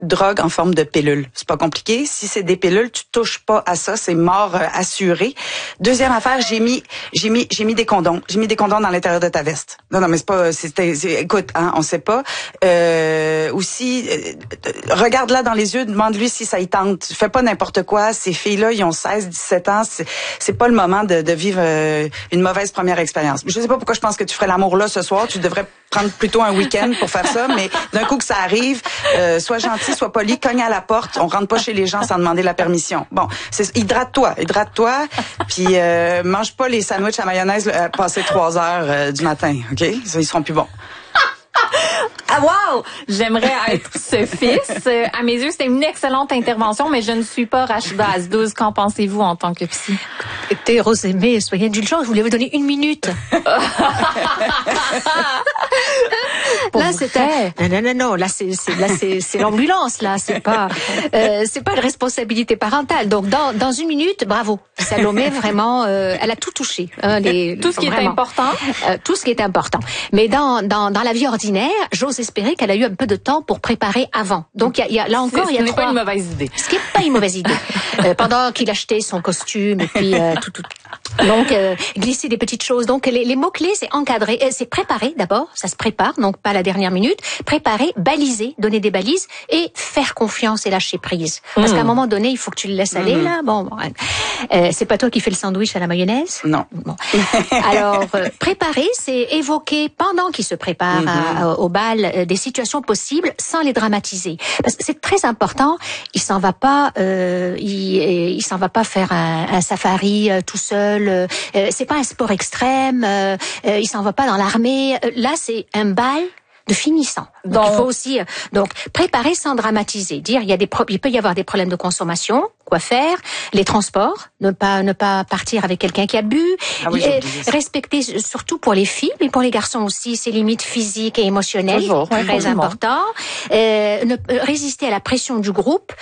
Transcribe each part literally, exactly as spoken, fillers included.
drogue en forme de pilule. C'est pas compliqué. Si c'est des pilules, tu touches pas à ça, c'est mort euh, assuré. Deuxième affaire, j'ai mis, j'ai mis, j'ai mis des condoms. J'ai mis des condoms dans l'intérieur de ta veste. Non, non, mais c'est pas, c'est, c'est écoute, hein, on sait pas. Euh, aussi, euh, regarde-la dans les yeux, demande-lui si ça y tente. Fais pas n'importe quoi. Ces filles-là, ils ont seize, dix-sept ans. C'est, c'est pas le moment de, de vivre euh, une mauvaise première expérience. Je sais pas pourquoi je pense que tu ferais l'amour là ce soir. Tu devrais prendre plutôt un week-end pour faire ça, mais d'un coup que ça arrive, euh, sois gentil, sois poli, cogne à la porte. On rentre pas chez les gens sans demander la permission. Bon, c'est, hydrate-toi, hydrate-toi, puis euh, mange pas les sandwichs à mayonnaise euh, passés trois heures euh, du matin, ok? Ils seront plus bons. Ah wow! J'aimerais être ce fils. Euh, à mes yeux, c'était une excellente intervention, mais je ne suis pas Rachida Azdouz. Qu'en pensez-vous en tant que psy? Écoutez, Rosemée, soyez indulgente, je voulais vous donner une minute. Là, c'est un... Non, non, non, non, là, c'est, c'est, là, c'est, c'est l'ambulance, là, c'est pas, euh, c'est pas une responsabilité parentale. Donc, dans, dans une minute, bravo. Salomé, vraiment, euh, elle a tout touché. Hein, les, tout ce qui vraiment, est important. Euh, tout ce qui est important. Mais dans, dans, dans la vie ordinaire, j'ose espérer qu'elle a eu un peu de temps pour préparer avant. Donc, il y a, y a, là encore, il y a Ce n'est trois... pas une mauvaise idée. Ce qui n'est pas une mauvaise idée. euh, pendant qu'il achetait son costume et puis euh, tout, tout. Donc, euh, glisser des petites choses. Donc, les, les mots-clés, c'est encadrer, euh, c'est préparer d'abord, ça se prépare, donc pas à la dernière minute. Préparer, baliser, donner des balises et faire confiance et lâcher prise. Parce mmh. qu'à un moment donné, il faut que tu le laisses aller, mmh. là. Bon, euh, c'est pas toi qui fais le sandwich à la mayonnaise? Non. Bon. Alors, euh, préparer, c'est évoquer, pendant qu'il se prépare mmh. à, à, au bal, euh, des situations possibles sans les dramatiser. Parce que c'est très important, il s'en va pas, euh, il, il s'en va pas faire un, un safari euh, tout seul, euh, c'est pas un sport extrême, euh, euh, il s'en va pas dans l'armée. Euh, là, c'est un bal de finissant. Donc, donc, il faut aussi euh, donc préparer sans dramatiser. Dire il y a des pro- il peut y avoir des problèmes de consommation, quoi faire, les transports, ne pas ne pas partir avec quelqu'un qui a bu, ah oui, et respecter surtout pour les filles, mais pour les garçons aussi ses limites physiques et émotionnelles, toujours, très important. Euh, ne euh, résister à la pression du groupe,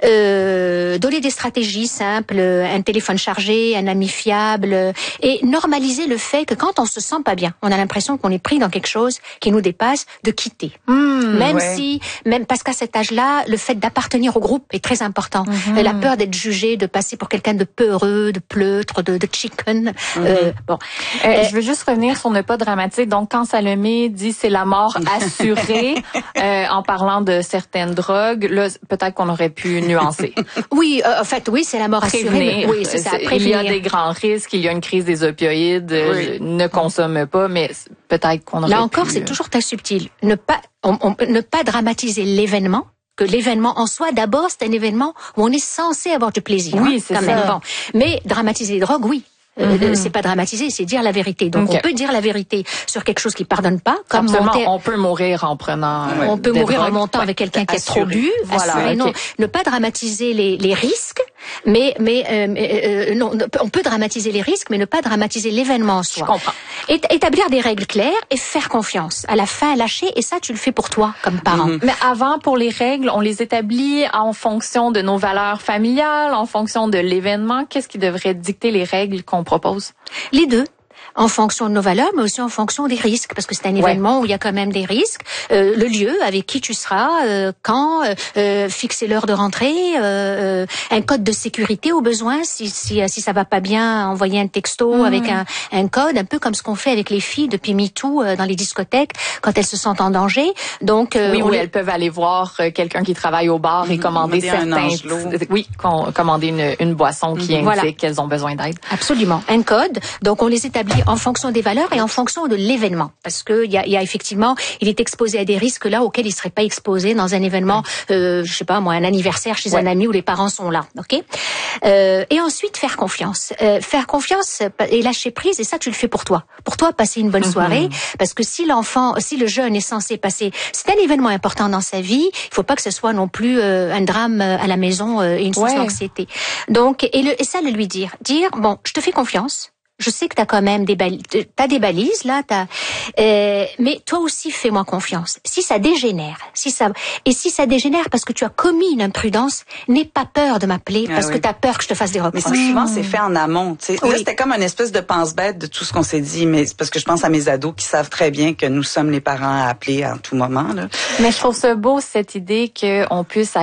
euh, donner des stratégies simples, un téléphone chargé, un ami fiable, et normaliser le fait que quand on se sent pas bien, on a l'impression qu'on est pris dans quelque chose qui nous dépasse, de quitter. Mmh, même ouais. si, même parce qu'à cet âge-là, le fait d'appartenir au groupe est très important. Mmh. La peur d'être jugé, de passer pour quelqu'un de peureux, de pleutre, de, de chicken. Mmh. Euh, bon. Euh, euh, je veux juste revenir sur ne pas dramatiser. Donc, quand Salomé dit c'est la mort assurée, euh, en parlant de certaines drogues, là, peut-être qu'on aurait pu nuancer. Oui, euh, en fait, oui, c'est la mort prévenir. assurée. Oui, c'est ça. Prévenir. Il y a des grands risques. Il y a une crise des opioïdes. Oui. Ne consomme pas, mais peut-être qu'on aurait Là encore, pu... c'est toujours très subtil. Ne pas, on, on, ne pas dramatiser l'événement, que l'événement en soi, d'abord, c'est un événement où on est censé avoir du plaisir. Oui, hein, c'est quand ça. Même. Bon. Mais dramatiser les drogues, oui. Euh, mm-hmm. C'est pas dramatiser, c'est dire la vérité. Donc okay. on peut dire la vérité sur quelque chose qui pardonne pas, comme monter... on peut mourir en prenant. Ouais. On peut mourir drogues. en montant ouais. avec quelqu'un qui a trop bu. Voilà. Assuré, Okay. Non, ne pas dramatiser les, les risques, mais mais euh, euh, non, on peut dramatiser les risques, mais ne pas dramatiser l'événement en soi. Je comprends. Et, établir des règles claires et faire confiance. À la fin, lâcher, et ça tu le fais pour toi comme parent. Mm-hmm. Mais avant, pour les règles, on les établit en fonction de nos valeurs familiales, en fonction de l'événement. Qu'est-ce qui devrait dicter les règles qu'on propose? Les deux. En fonction de nos valeurs, mais aussi en fonction des risques, parce que c'est un ouais. événement où il y a quand même des risques. Euh, le lieu, avec qui tu seras, euh, quand, euh, fixer l'heure de rentrée, euh, un code de sécurité au besoin, si si si ça va pas bien, envoyer un texto mmh. avec un un code, un peu comme ce qu'on fait avec les filles depuis MeToo euh, dans les discothèques quand elles se sentent en danger. Donc euh, oui, oui, les... elles peuvent aller voir quelqu'un qui travaille au bar mmh. et commander certains, oui, commander une une boisson qui mmh. indique voilà. qu'elles ont besoin d'aide. Absolument, un code. Donc on les établit en fonction des valeurs et en fonction de l'événement, parce que il y a, y a effectivement, il est exposé à des risques là auxquels il serait pas exposé dans un événement, euh, je sais pas moi, un anniversaire chez ouais. un ami où les parents sont là, ok. Euh, et ensuite faire confiance, euh, faire confiance et lâcher prise, et ça tu le fais pour toi, pour toi passer une bonne soirée, mm-hmm. parce que si l'enfant, si le jeune est censé passer, c'est un événement important dans sa vie, il faut pas que ce soit non plus euh, un drame à la maison euh, et une source ouais. d'anxiété. Donc et, le, et ça le lui dire, dire bon, je te fais confiance. Je sais que t'as quand même des balises, t'as des balises là, t'as, euh, mais toi aussi fais-moi confiance. Si ça dégénère, si ça, et si ça dégénère parce que tu as commis une imprudence, n'aie pas peur de m'appeler parce ah oui. que t'as peur que je te fasse des reproches. Mais souvent c'est fait en amont, tu sais. Oui. Là c'était comme une espèce de pense-bête de tout ce qu'on s'est dit, mais c'est parce que je pense à mes ados qui savent très bien que nous sommes les parents à appeler à tout moment là. Mais je trouve ça beau cette idée qu'on puisse